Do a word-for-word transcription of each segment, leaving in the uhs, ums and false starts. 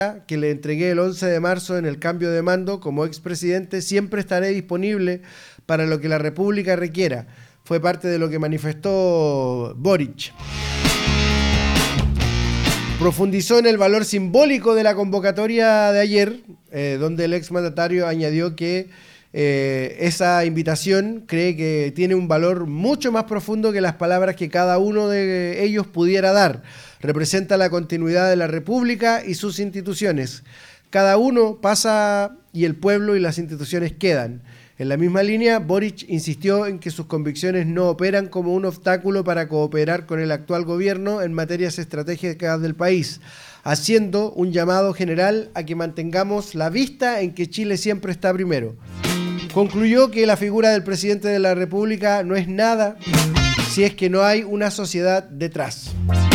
que le entregué el once de marzo en el cambio de mando como expresidente, siempre estaré disponible para lo que la República requiera. Fue parte de lo que manifestó Boric. Profundizó en el valor simbólico de la convocatoria de ayer, eh, donde el exmandatario añadió que eh, esa invitación cree que tiene un valor mucho más profundo que las palabras que cada uno de ellos pudiera dar. Representa la continuidad de la República y sus instituciones. Cada uno pasa y el pueblo y las instituciones quedan. En la misma línea, Boric insistió en que sus convicciones no operan como un obstáculo para cooperar con el actual gobierno en materias estratégicas del país, haciendo un llamado general a que mantengamos la vista en que Chile siempre está primero. Concluyó que la figura del presidente de la República no es nada si es que no hay una sociedad detrás.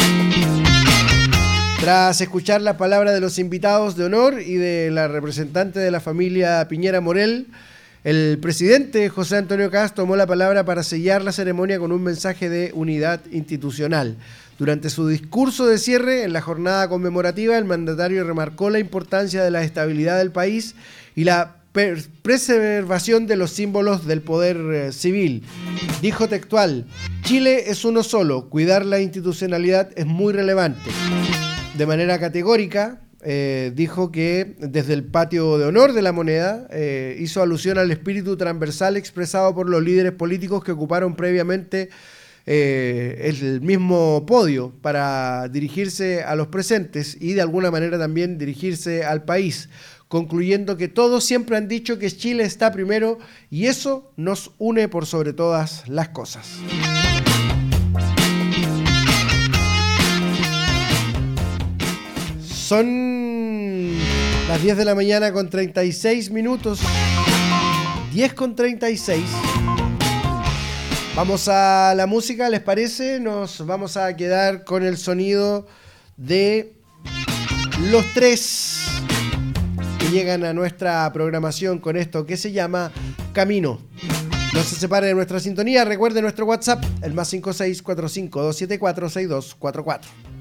Tras escuchar las palabras de los invitados de honor y de la representante de la familia Piñera Morel, el presidente José Antonio Kast tomó la palabra para sellar la ceremonia con un mensaje de unidad institucional. Durante su discurso de cierre en la jornada conmemorativa, el mandatario remarcó la importancia de la estabilidad del país y la preservación de los símbolos del poder eh, civil. Dijo textual: Chile es uno solo, cuidar la institucionalidad es muy relevante. De manera categórica, Eh, dijo que desde el patio de honor de la Moneda eh, hizo alusión al espíritu transversal expresado por los líderes políticos que ocuparon previamente eh, el mismo podio para dirigirse a los presentes y de alguna manera también dirigirse al país, concluyendo que todos siempre han dicho que Chile está primero y eso nos une por sobre todas las cosas. Son las diez de la mañana con treinta y seis minutos. diez con treinta y seis. Vamos a la música, ¿les parece? Nos vamos a quedar con el sonido de Los Tres, que llegan a nuestra programación con esto que se llama Camino. No se separe de nuestra sintonía. Recuerde nuestro WhatsApp, el más cinco seis cuatro cinco dos siete cuatro seis dos cuatro cuatro.